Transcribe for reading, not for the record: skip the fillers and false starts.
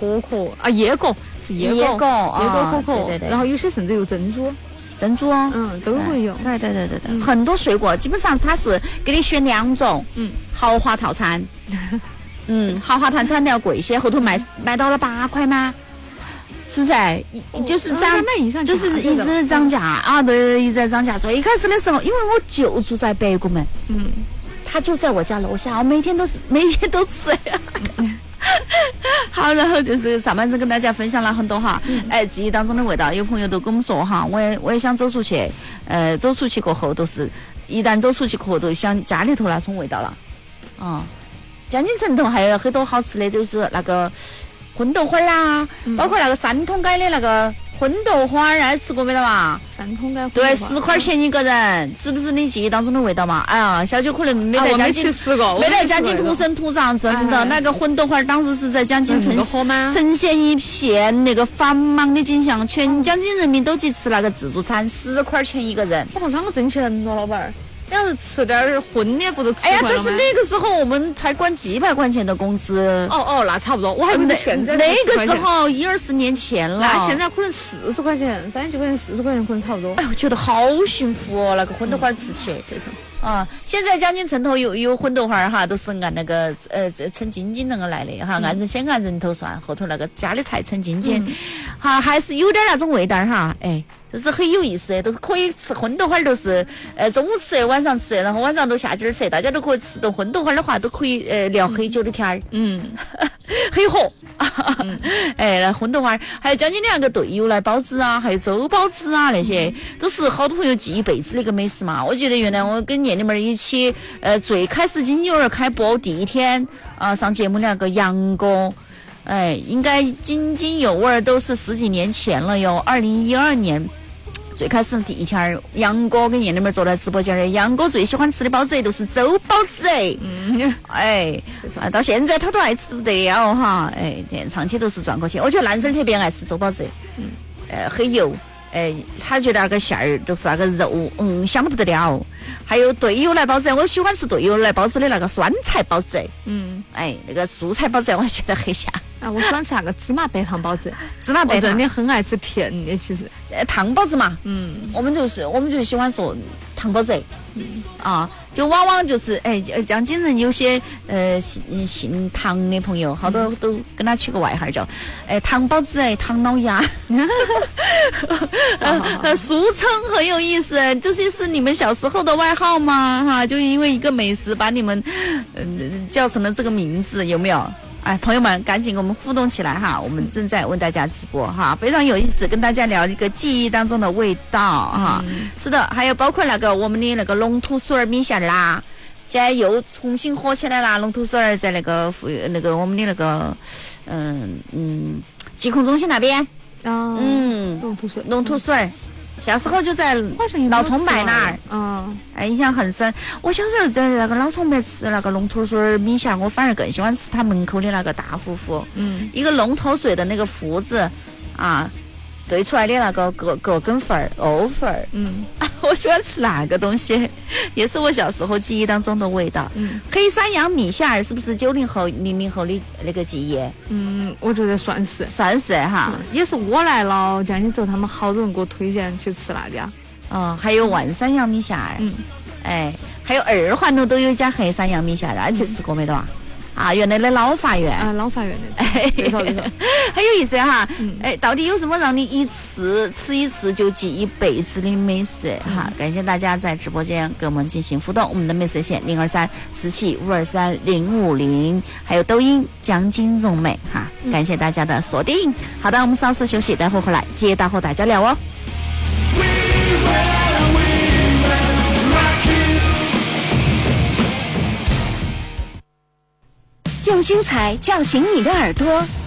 可可啊，椰果是椰果可可， 对对。 然后有些甚至有珍珠。 珍珠哦， 都会有。 对，很多水果基本上它是给你选2种，豪华套餐，豪华套餐要贵些，后头卖到了8块吗？是不是？就是涨，就是一直涨价啊！对，一直在涨价。所以一开始的时候，因为我就住在北固门，他就在我家楼下，我每天都吃呀。好，然后就是上半身跟大家分享了很多哈，记忆当中的味道。有朋友都跟我们说哈，我也想走出去，走出去过后都是，一旦走出去过后都想家里头那种味道了。江津城头还有很多好吃的，就是那个荤豆花啦，包括那个3桶街的那个荤豆花，吃过没得嘛 ？3桶街对，10块钱一个人，是不是你记忆当中的味道嘛？哎呀，小九可能没在江津，没在江津土生土长，真的那个荤豆花当时是在江津呈现一片那个繁忙的景象，全江津人民都去吃那个自助餐，10块钱一个人。 哇，啷个挣钱了，老板儿？要是吃点荤的，不都吃？ 哎呀，但是那个时候我们才管几百块钱的工资。 那差不多。我还以为现在那个时候20-20年前了。 那现在可能40块钱、30块钱、40块钱可能差不多。 哎呦，觉得好幸福哦，那个荤豆花吃起。现在江津城头有荤豆花哈，都是按那个称斤斤那个来的哈，先按人头算，后头那个加的菜称斤斤，哈，还是有点那种味道哈，就是很有意思，都可以吃荤豆花，都是中午吃，晚上吃，然后晚上都下劲儿吃，大家都可以吃顿荤豆花的话，都可以聊很久的天儿，很火，那荤豆花，还有江津的那个对油来包子啊，还有粥包子啊，那些都是好多朋友记一辈子的一个美食嘛。我觉得原来我跟年龄们一起，最开始金牛儿开播第一天上节目那个杨哥。应该津津有味，都是10几年前了哟。2012年最开始第一天，杨哥跟燕妹坐在直播间的，杨哥最喜欢吃的包子都是粥包子到现在他都爱吃不得了哈，长期都是赚过钱。我觉得男生特别爱吃粥包子，很油。他觉得那个馅儿就是那个肉，香得不得了。还有对油来包子，我喜欢吃对油来包子的那个酸菜包子。那个蔬菜包子我觉得很香。 我喜欢吃那个芝麻白糖包子。 芝麻白糖，我真的很爱吃甜的，其实。 糖包子嘛，我们就喜欢说糖包子。就往往就是江津人有些姓唐的朋友，好多都跟他取个外号叫糖包子唐老鸭。俗称很有意思，这些是你们小时候的外号吗？哈，就因为一个美食把你们叫成了这个名字，有没有？朋友们赶紧跟我们互动起来哈，我们正在为大家直播哈，非常有意思，跟大家聊一个记忆当中的味道哈。是的，还有包括那个我们的那个龙吐水米线啦，现在又重新火起来啦。龙吐水在那个我们的那个疾控中心那边龙吐水。小时候就在老崇白那儿，印象很深。我小时候在那个老崇白吃那个龙头水米线，我反而更喜欢吃他门口的那个大福福，一个龙头水的那个福字兑出来的那个葛根粉藕粉我喜欢吃那个东西，也是我小时候记忆当中的味道。黑山羊米线是不是90后、00后的那个记忆？ 我觉得算是哈， 也是我来了江津之后，他们好多人给我推荐去吃那家。 还有万山羊米线还有2环路都有一家黑山羊米线，而且吃过没得原来的老法院老法院的，没错很有意思哈。到底有什么让你吃一次就记一辈子的美食哈？感谢大家在直播间跟我们进行互动，我们的美食线02347523-050，还有抖音江津蓉美哈，感谢大家的锁定。好的，我们稍事休息，待会儿回来接着和大家聊哦。 用精彩叫醒你的耳朵，